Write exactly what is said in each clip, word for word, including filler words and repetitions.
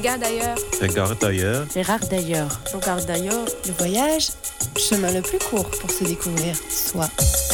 Regarde ailleurs. Regarde ailleurs. Regarde d'ailleurs. Regarde d'ailleurs. Le voyage, chemin le plus court pour se découvrir soi.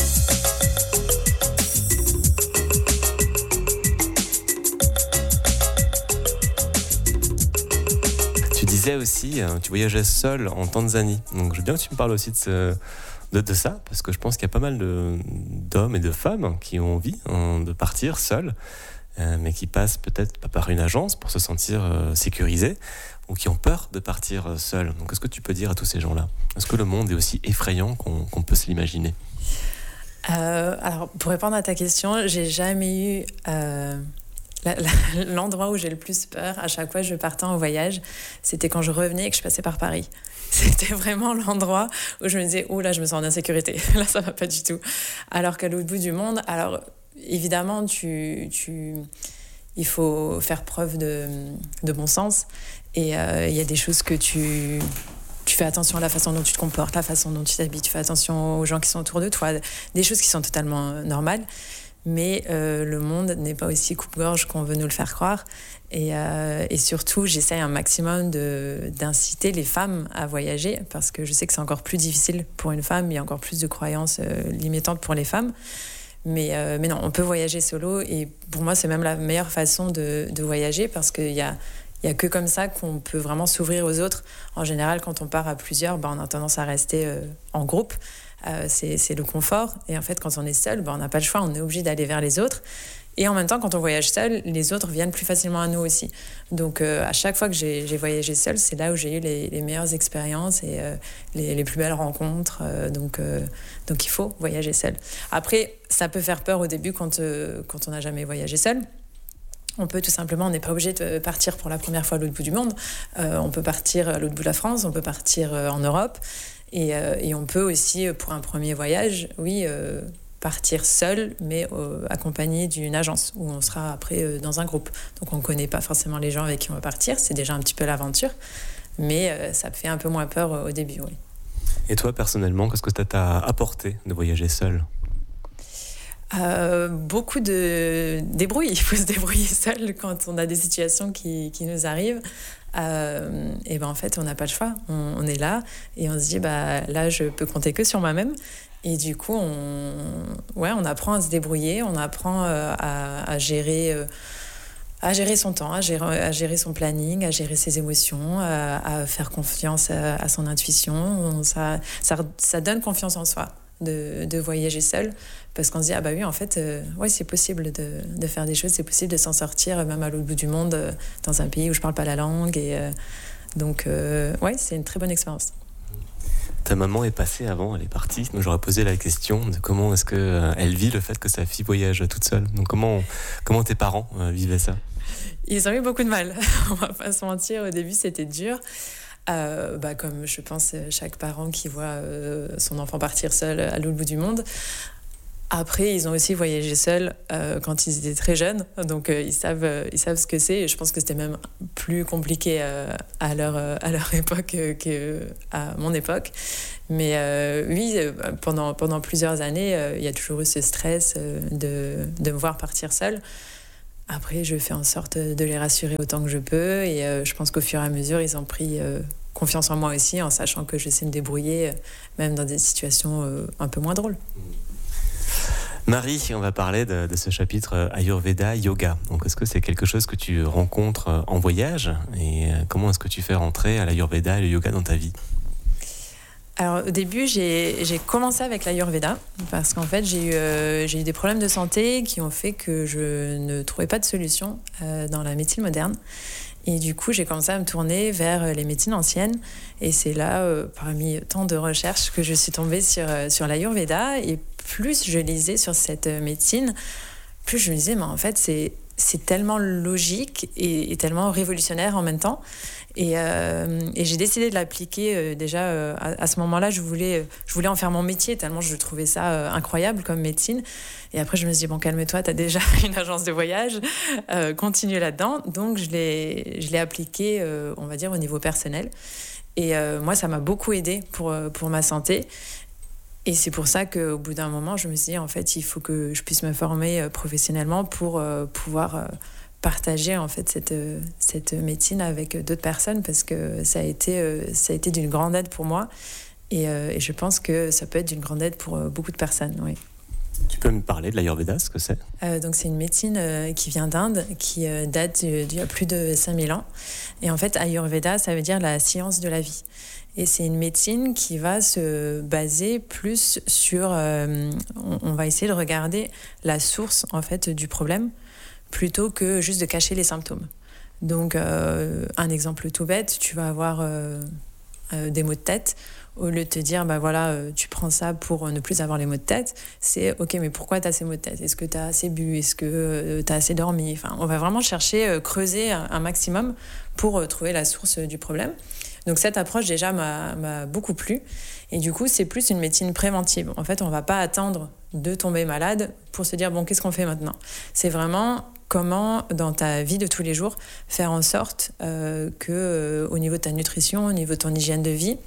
Tu disais aussi, tu voyageais seul en Tanzanie. Donc je veux bien que tu me parles aussi de, ce, de, de ça, parce que je pense qu'il y a pas mal de, d'hommes et de femmes qui ont envie hein, de partir seuls, euh, mais qui passent peut-être pas par une agence pour se sentir euh, sécurisés, ou qui ont peur de partir euh, seuls. Donc qu'est-ce que tu peux dire à tous ces gens-là ? Est-ce que le monde est aussi effrayant qu'on, qu'on peut se l'imaginer ? euh, Alors, pour répondre à ta question, j'ai jamais eu... Euh... La, la, l'endroit où j'ai le plus peur à chaque fois que je partais en voyage, c'était quand je revenais et que je passais par Paris. C'était vraiment l'endroit où je me disais « Oh là, je me sens en insécurité. Là, ça va pas du tout. » Alors qu'à l'autre bout du monde, alors évidemment, tu, tu, il faut faire preuve de, de bon sens. Et il euh, y a des choses que tu... Tu fais attention à la façon dont tu te comportes, la façon dont tu t'habilles. Tu fais attention aux gens qui sont autour de toi. Des choses qui sont totalement normales. Mais euh, le monde n'est pas aussi coupe-gorge qu'on veut nous le faire croire. Et, euh, et surtout, j'essaie un maximum de, d'inciter les femmes à voyager, parce que je sais que c'est encore plus difficile pour une femme, il y a encore plus de croyances euh, limitantes pour les femmes. Mais, euh, mais non, on peut voyager solo, et pour moi, c'est même la meilleure façon de, de voyager, parce qu'il y a, il y a que comme ça qu'on peut vraiment s'ouvrir aux autres. En général, quand on part à plusieurs, bah, on a tendance à rester euh, en groupe. Euh, c'est, c'est le confort. Et en fait, quand on est seul, ben, on n'a pas le choix, on est obligé d'aller vers les autres. Et en même temps, quand on voyage seul, les autres viennent plus facilement à nous aussi. Donc, euh, à chaque fois que j'ai, j'ai voyagé seul, c'est là où j'ai eu les, les meilleures expériences et euh, les, les plus belles rencontres. Euh, donc, euh, donc, il faut voyager seul. Après, ça peut faire peur au début quand, euh, quand on n'a jamais voyagé seul. On peut tout simplement, on n'est pas obligé de partir pour la première fois à l'autre bout du monde. Euh, on peut partir à l'autre bout de la France, on peut partir euh, en Europe. Et, euh, et on peut aussi, pour un premier voyage, oui, euh, partir seul, mais euh, accompagné d'une agence, où on sera après euh, dans un groupe. Donc on ne connaît pas forcément les gens avec qui on va partir, c'est déjà un petit peu l'aventure, mais euh, ça fait un peu moins peur euh, au début, oui. Et toi, personnellement, qu'est-ce que ça t'a apporté de voyager seul ? Euh, beaucoup de débrouille. Il faut se débrouiller seul quand on a des situations qui, qui nous arrivent. Euh, et ben en fait, on n'a pas le choix. On, on est là et on se dit bah là, je peux compter que sur moi-même. Et du coup, on, ouais, on apprend à se débrouiller, on apprend euh, à, à gérer. Euh, à gérer son temps, à gérer, à gérer son planning, à gérer ses émotions, à, à faire confiance à, à son intuition. On, ça, ça, ça donne confiance en soi de, de voyager seul, parce qu'on se dit ah bah oui en fait euh, ouais c'est possible de, de faire des choses, c'est possible de s'en sortir même à l'autre bout du monde, euh, dans un pays où je parle pas la langue, et euh, donc euh, ouais c'est une très bonne expérience. Ta maman est passée avant, elle est partie, donc j'aurais posé la question de comment est-ce qu'elle vit le fait que sa fille voyage toute seule. Donc comment, comment tes parents euh, vivaient ça ? Ils ont eu beaucoup de mal, on va pas se mentir, au début c'était dur. Euh, bah, comme je pense chaque parent qui voit euh, son enfant partir seul à l'autre bout du monde. Après, ils ont aussi voyagé seuls euh, quand ils étaient très jeunes, donc euh, ils, savent, euh, ils savent ce que c'est, et je pense que c'était même plus compliqué euh, à, leur, euh, à leur époque euh, qu'à mon époque. Mais euh, oui, euh, pendant, pendant plusieurs années, euh, il y a toujours eu ce stress euh, de, de me voir partir seule. Après, je fais en sorte de les rassurer autant que je peux, et euh, je pense qu'au fur et à mesure, ils ont pris euh, confiance en moi aussi, en sachant que je sais me débrouiller, euh, même dans des situations euh, un peu moins drôles. Marie, on va parler de, de ce chapitre Ayurveda Yoga. Donc, est-ce que c'est quelque chose que tu rencontres en voyage ? Et comment est-ce que tu fais rentrer à l'Ayurveda et le yoga dans ta vie ? Alors, au début, j'ai, j'ai commencé avec l'Ayurveda parce qu'en fait, j'ai eu, euh, j'ai eu des problèmes de santé qui ont fait que je ne trouvais pas de solution euh, dans la médecine moderne. Et du coup, j'ai commencé à me tourner vers les médecines anciennes. Et c'est là, euh, parmi tant de recherches, que je suis tombée sur, sur l'Ayurveda. Et plus je lisais sur cette médecine, plus je me disais, mais en fait, c'est, c'est tellement logique et, et tellement révolutionnaire en même temps. Et, euh, et j'ai décidé de l'appliquer euh, déjà euh, à, à ce moment-là. Je voulais, je voulais en faire mon métier tellement je trouvais ça euh, incroyable comme médecine. Et après, je me suis dit, bon, calme-toi, tu as déjà une agence de voyage, euh, continue là-dedans. Donc, je l'ai, je l'ai appliqué, euh, on va dire, au niveau personnel. Et euh, moi, ça m'a beaucoup aidée pour, pour ma santé. Et c'est pour ça qu'au bout d'un moment, je me suis dit, en fait, il faut que je puisse me former professionnellement pour euh, pouvoir... Euh, partager en fait cette, cette médecine avec d'autres personnes parce que ça a été, ça a été d'une grande aide pour moi et, euh, et je pense que ça peut être d'une grande aide pour beaucoup de personnes. Oui. Tu peux me parler de l'Ayurveda, ce que c'est ? euh, Donc c'est une médecine euh, qui vient d'Inde, qui euh, date d'il y a plus de cinq mille ans. Et en fait, Ayurveda, ça veut dire la science de la vie. Et c'est une médecine qui va se baser plus sur... Euh, on, on va essayer de regarder la source en fait, du problème plutôt que juste de cacher les symptômes. Donc, euh, un exemple tout bête, tu vas avoir euh, euh, des maux de tête. Au lieu de te dire, bah voilà, euh, tu prends ça pour ne plus avoir les maux de tête, c'est ok, mais pourquoi tu as ces maux de tête ? Est-ce que tu as assez bu ? Est-ce que euh, tu as assez dormi ? Enfin, on va vraiment chercher, euh, creuser un, un maximum pour euh, trouver la source du problème. Donc cette approche déjà m'a, m'a beaucoup plu. Et du coup, c'est plus une médecine préventive. En fait, on ne va pas attendre de tomber malade pour se dire, bon, qu'est-ce qu'on fait maintenant ? C'est vraiment comment, dans ta vie de tous les jours, faire en sorte euh, que, euh, au niveau de ta nutrition, au niveau de ton hygiène de vie,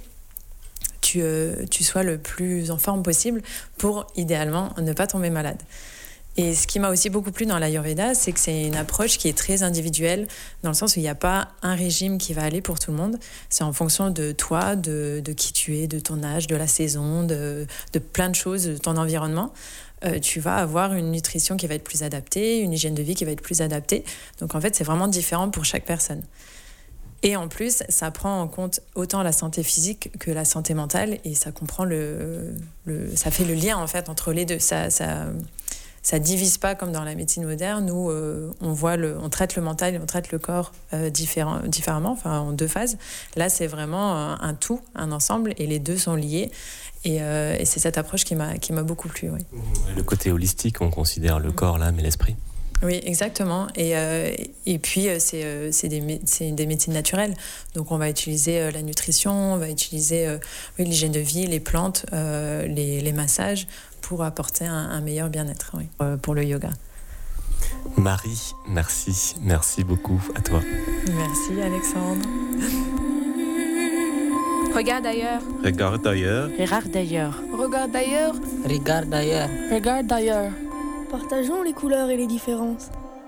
Tu, euh, tu sois le plus en forme possible pour, idéalement, ne pas tomber malade. Et ce qui m'a aussi beaucoup plu dans l'Ayurveda, c'est que c'est une approche qui est très individuelle, dans le sens où il n'y a pas un régime qui va aller pour tout le monde. C'est en fonction de toi, de, de qui tu es, de ton âge, de la saison, de, de plein de choses, de ton environnement. Euh, tu vas avoir une nutrition qui va être plus adaptée, une hygiène de vie qui va être plus adaptée. Donc en fait, c'est vraiment différent pour chaque personne. Et en plus, ça prend en compte autant la santé physique que la santé mentale et ça comprend le, le ça fait le lien en fait entre les deux. Ça, ça, ça divise pas comme dans la médecine moderne où euh, on voit le, on traite le mental et on traite le corps euh, différent, différemment, enfin en deux phases. Là, c'est vraiment un, un tout, un ensemble et les deux sont liés. Et, euh, et c'est cette approche qui m'a, qui m'a beaucoup plu. Oui. Le côté holistique, on considère le corps, l'âme et l'esprit. Oui, exactement. Et, euh, et puis, c'est, euh, c'est, des, c'est des médecines naturelles. Donc, on va utiliser euh, la nutrition, on va utiliser euh, oui, l'hygiène de vie, les plantes, euh, les, les massages pour apporter un, un meilleur bien-être oui, euh, pour le yoga. Marie, merci. Merci beaucoup à toi. Merci, Alexandre. Regarde ailleurs. Regarde ailleurs. Regarde d'ailleurs. Regarde ailleurs. Regarde d'ailleurs. Regarde d'ailleurs. Partageons les couleurs et les différences.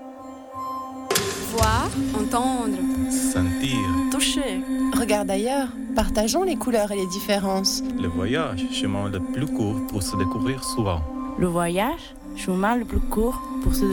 Voir, entendre, Sentir. toucher. Regarde ailleurs, partageons les couleurs et les différences. Le voyage, chemin le plus court pour se découvrir soi. Le voyage, chemin le plus court pour se